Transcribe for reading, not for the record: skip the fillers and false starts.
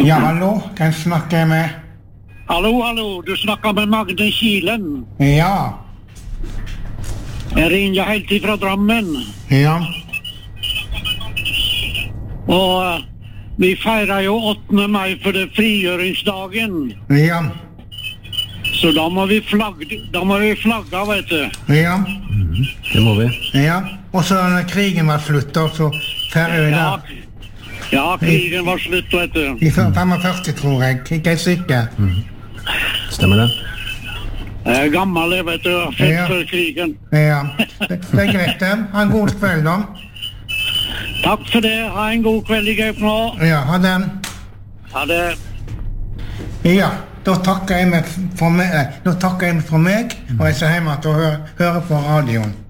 Ja, hallo, hvem snakker jeg med? Hallo, du snakker med Magne Kilen. Ja. Jeg ringer helt ifra Drammen. Ja. Og vi feirer jo 8. mai for det frigjøringsdagen. Ja. Så da må vi flagge, vet du. Ja. Det må vi. Ja. Og så når krigen var slutt, da, så feirer vi der. Ja, krigen var slutt, vet du. I 45, tror jeg. Ikke er sikker. Stemmer det? Jeg er gammel, vet du. Født før krigen. Ja. Det er greit, det. Ha en god kveld, da. Takk for det. Ha en god kveld i Gaup nå. Ja, ha den. Ha det. Ja, da takker jeg meg for meg, og jeg ser hjemme til å høre på radioen.